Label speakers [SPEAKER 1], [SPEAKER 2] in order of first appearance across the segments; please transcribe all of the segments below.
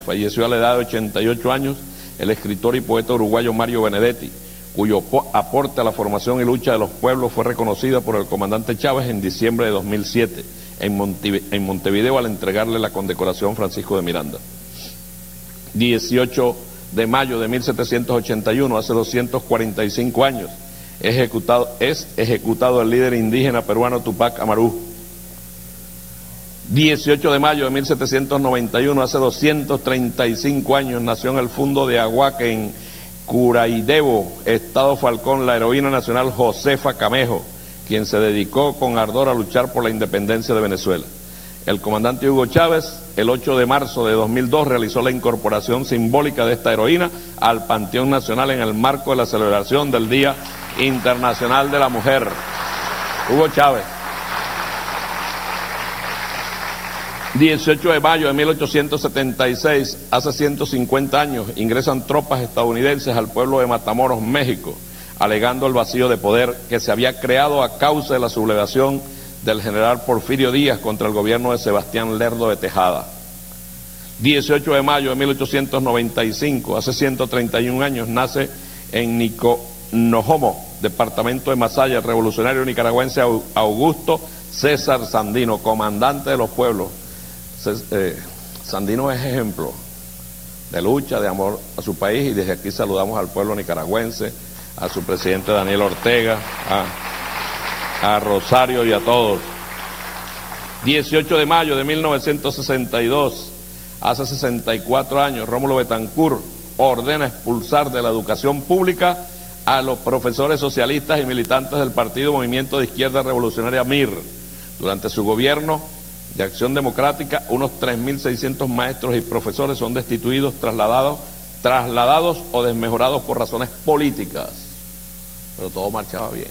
[SPEAKER 1] Falleció a la edad de 88 años el escritor y poeta uruguayo Mario Benedetti, cuyo aporte a la formación y lucha de los pueblos fue reconocido por el comandante Chávez en diciembre de 2007 en Montevideo al entregarle la condecoración Francisco de Miranda. 18 de mayo de 1781, hace 245 años, es ejecutado el líder indígena peruano Tupac Amaru. 18 de mayo de 1791, hace 235 años, nació en el Fundo de Aguaque, en Curaidebo, Estado Falcón, la heroína nacional Josefa Camejo, quien se dedicó con ardor a luchar por la independencia de Venezuela. El comandante Hugo Chávez, el 8 de marzo de 2002, realizó la incorporación simbólica de esta heroína al Panteón Nacional en el marco de la celebración del Día Internacional de la Mujer. Hugo Chávez. 18 de mayo de 1876, hace 150 años, ingresan tropas estadounidenses al pueblo de Matamoros, México, alegando el vacío de poder que se había creado a causa de la sublevación del general Porfirio Díaz contra el gobierno de Sebastián Lerdo de Tejada. 18 de mayo de 1895, hace 131 años, nace en Niconojomo, departamento de Masaya, el revolucionario nicaragüense Augusto César Sandino, comandante de los pueblos. Sandino es ejemplo de lucha, de amor a su país, y desde aquí saludamos al pueblo nicaragüense, a su presidente Daniel Ortega, a Rosario y a todos. 18 de mayo de 1962, hace 64 años, Rómulo Betancourt ordena expulsar de la educación pública a los profesores socialistas y militantes del Partido Movimiento de Izquierda Revolucionaria MIR. Durante su gobierno de Acción Democrática, unos 3.600 maestros y profesores son destituidos, trasladados o desmejorados por razones políticas. Pero todo marchaba bien.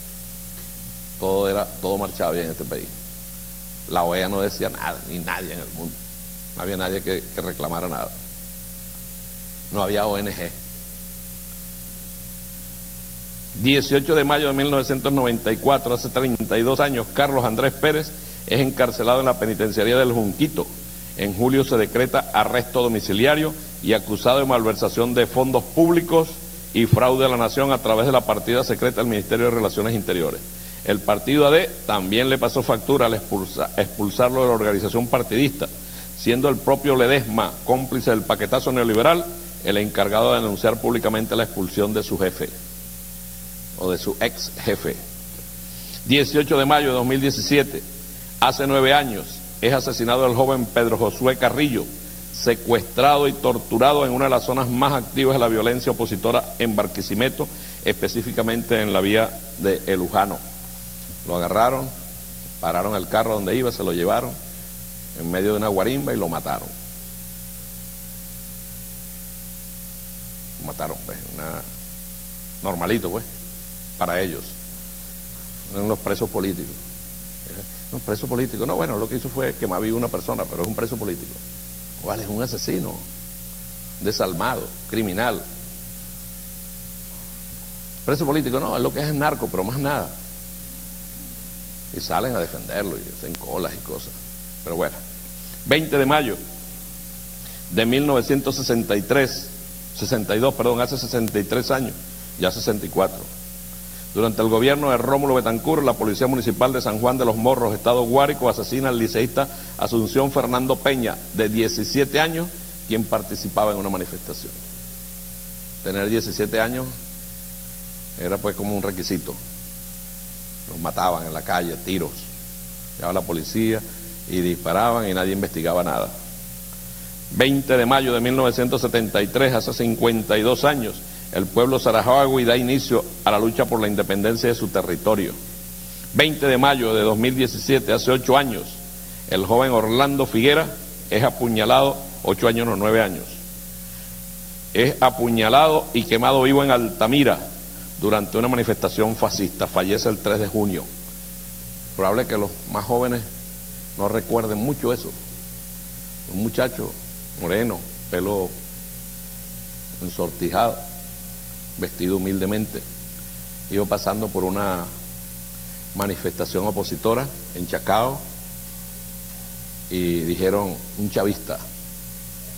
[SPEAKER 1] Todo marchaba bien en este país. La OEA no decía nada, ni nadie en el mundo. No había nadie que reclamara nada. No había ONG. 18 de mayo de 1994, hace 32 años, Carlos Andrés Pérez es encarcelado en la penitenciaría del Junquito. En julio se decreta arresto domiciliario y acusado de malversación de fondos públicos y fraude a la nación a través de la partida secreta del Ministerio de Relaciones Interiores. El partido AD también le pasó factura al expulsarlo de la organización partidista, siendo el propio Ledesma, cómplice del paquetazo neoliberal, el encargado de denunciar públicamente la expulsión de su jefe, o de su ex jefe. 18 de mayo de 2017, hace 9 años, es asesinado el joven Pedro Josué Carrillo, secuestrado y torturado en una de las zonas más activas de la violencia opositora en Barquisimeto, específicamente en la vía de El Lujano. Lo agarraron, pararon el carro donde iba, se lo llevaron en medio de una guarimba y lo mataron. Lo mataron, pues, normalito, pues, para ellos. Eran los presos políticos. No, preso político, no, bueno, lo que hizo fue quemar viva una persona, pero es un preso político. ¿Cuál es? Un asesino, desalmado, criminal. Preso político, no, es lo que es narco, pero más nada. Y salen a defenderlo y hacen colas y cosas. Pero bueno, 20 de mayo de 1962, hace 63 años, ya 64. Durante el gobierno de Rómulo Betancourt, la Policía Municipal de San Juan de los Morros, Estado Guárico, asesina al liceísta Asunción Fernando Peña, de 17 años, quien participaba en una manifestación. Tener 17 años era pues como un requisito. Los mataban en la calle, tiros. Llegaba la policía y disparaban y nadie investigaba nada. 20 de mayo de 1973, hace 52 años, el pueblo saharaui da inicio a la lucha por la independencia de su territorio. 20 de mayo de 2017, hace 8 años, el joven Orlando Figuera es apuñalado, 8 años no, 9 años, es apuñalado y quemado vivo en Altamira durante una manifestación fascista. Fallece el 3 de junio. Probable que los más jóvenes no recuerden mucho eso. Un muchacho moreno, pelo ensortijado, vestido humildemente, iba pasando por una manifestación opositora en Chacao y dijeron un chavista.